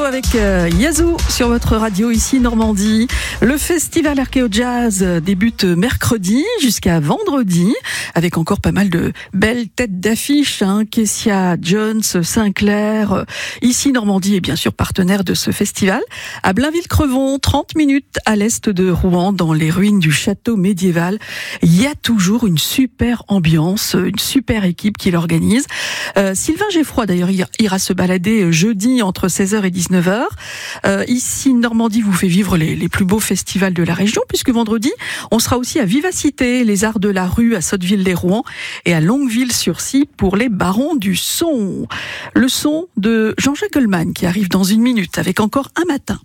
avec Yazoo sur votre radio ici Normandie. Le festival Archéo Jazz débute mercredi jusqu'à vendredi avec encore pas mal de belles têtes d'affiche. Kessia Jones, Sinclair, ici Normandie est bien sûr partenaire de ce festival. À Blainville-Crevon, 30 minutes à l'est de Rouen, dans les ruines du château médiéval. Il y a toujours une super ambiance, une super équipe qui l'organise. Sylvain Geffroy d'ailleurs ira se balader jeudi entre 16h et 19h. Ici, Normandie vous fait vivre les plus beaux festivals de la région, puisque vendredi, on sera aussi à Vivacité, les Arts de la Rue à Sotteville-les-Rouen et à Longueville-sur-Scie pour les Barons du Son. Le son de Jean-Jacques Goldman qui arrive dans une minute avec encore un matin.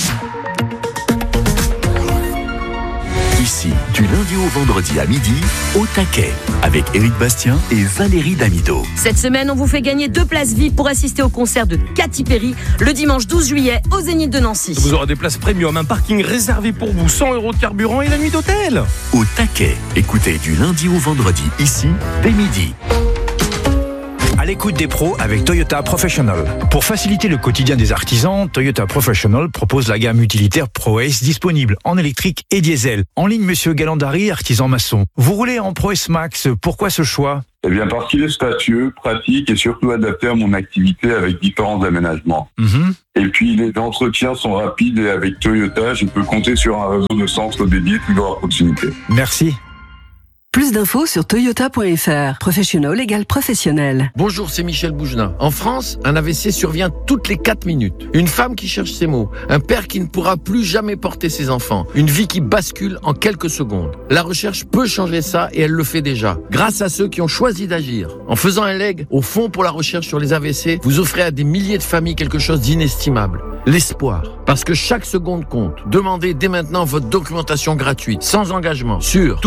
Ici, du lundi au vendredi à midi, au taquet, avec Éric Bastien et Valérie Damido. Cette semaine, on vous fait gagner 2 places VIP pour assister au concert de Katy Perry le dimanche 12 juillet au Zénith de Nancy. Vous aurez des places premium, un parking réservé pour vous, 100 € de carburant et la nuit d'hôtel. Au taquet, écoutez du lundi au vendredi, ici, dès midi. À l'écoute des pros avec Toyota Professional. Pour faciliter le quotidien des artisans, Toyota Professional propose la gamme utilitaire ProAce disponible en électrique et diesel. En ligne, monsieur Galandari, artisan maçon. Vous roulez en ProAce Max, pourquoi ce choix ? Eh bien, parce qu'il est spacieux, pratique et surtout adapté à mon activité avec différents aménagements. Et puis, les entretiens sont rapides et avec Toyota, je peux compter sur un réseau de centres dédiés toujours à proximité. Merci. Plus d'infos sur toyota.fr. Professional égale professionnel. Bonjour, c'est Michel Bougenat. En France, un AVC survient toutes les 4 minutes. Une femme qui cherche ses mots. Un père qui ne pourra plus jamais porter ses enfants. Une vie qui bascule en quelques secondes. La recherche peut changer ça et elle le fait déjà. Grâce à ceux qui ont choisi d'agir. En faisant un leg au Fonds pour la recherche sur les AVC, vous offrez à des milliers de familles quelque chose d'inestimable. L'espoir. Parce que chaque seconde compte. Demandez dès maintenant votre documentation gratuite, sans engagement, sur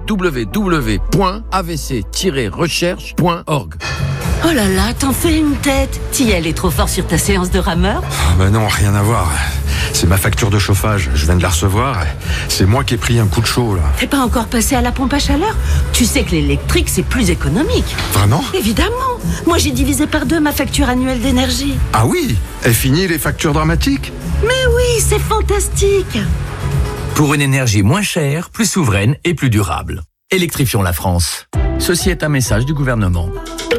www.avc-recherche.org. Oh là là, t'en fais une tête. Tiel est trop fort sur ta séance de rameur. Bah non, rien à voir. C'est ma facture de chauffage, je viens de la recevoir. C'est moi qui ai pris un coup de chaud là. T'es pas encore passé à la pompe à chaleur? Tu sais que l'électrique c'est plus économique. Vraiment? Évidemment. Moi j'ai divisé par 2 ma facture annuelle d'énergie. Ah oui? Est fini les factures dramatiques? Mais oui, c'est fantastique. Pour une énergie moins chère, plus souveraine et plus durable. Électrifions la France. Ceci est un message du gouvernement.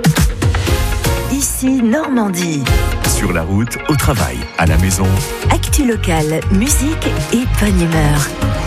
Ici Normandie. Sur la route, au travail, à la maison. Actu locale, musique et bonne humeur.